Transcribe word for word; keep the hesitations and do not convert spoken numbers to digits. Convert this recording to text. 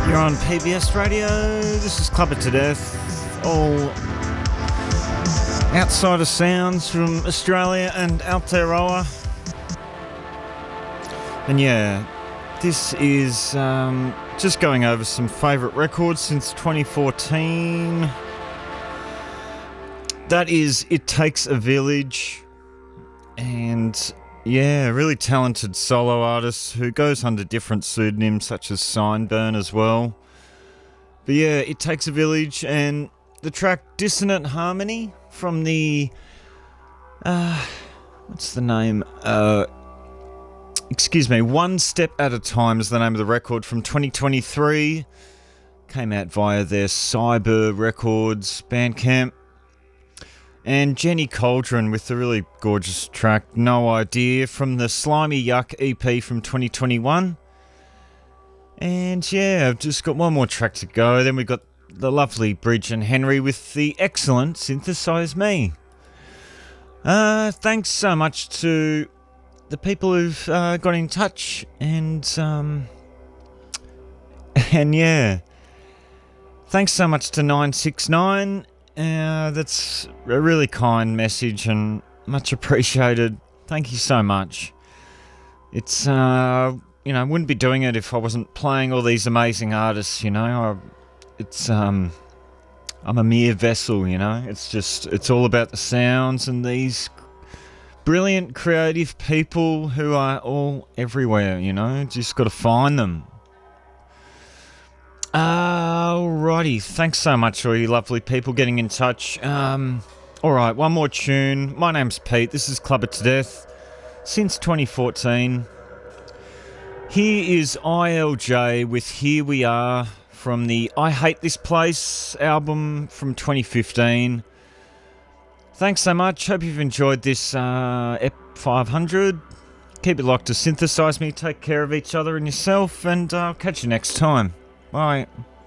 You're on P B S Radio. This is Club It to Death. All outsider sounds from Australia and Aotearoa. And yeah, this is um, just going over some favourite records since twenty fourteen. That is It Takes a Village. And yeah, really talented solo artist who goes under different pseudonyms such as Signburn as well. But yeah, It Takes a Village, and the track Dissonant Harmony from the, uh, what's the name? Uh, excuse me, One Step at a Time is the name of the record from twenty twenty-three. Came out via their Cyber Records Bandcamp. And Jenny Cauldron with the really gorgeous track No Idea from the Slimy Yuck E P from twenty twenty-one. And yeah, I've just got one more track to go. Then we've got the lovely Bridge and Henry with the excellent Synthesize Me. Uh, thanks so much to the people who've uh, got in touch. And, um, and yeah, thanks so much to nine six nine. Uh, that's a really kind message and much appreciated. Thank you so much. It's, uh, you know, I wouldn't be doing it if I wasn't playing all these amazing artists, you know. I, it's, um, I'm a mere vessel, you know. It's just, it's all about the sounds and these brilliant creative people who are all everywhere, you know. Just got to find them. Alrighty, thanks so much, all you lovely people getting in touch. Um, Alright, one more tune. My name's Pete, this is Club It to Death, since twenty fourteen. Here is I L J with Here We Are from the I Hate This Place album from twenty fifteen. Thanks so much, hope you've enjoyed this uh, E P five hundred. Keep it locked to Synthesize Me, take care of each other and yourself, and I'll catch you next time. Bye.